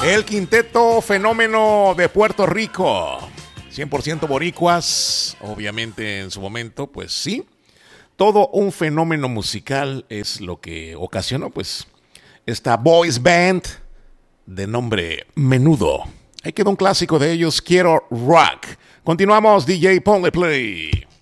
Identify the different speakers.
Speaker 1: El quinteto fenómeno de Puerto Rico. 100% boricuas, obviamente en su momento, pues sí. Todo un fenómeno musical es lo que ocasionó, pues, esta boys band de nombre Menudo. Ahí quedó un clásico de ellos, Quiero Rock. Continuamos, DJ, ponle play.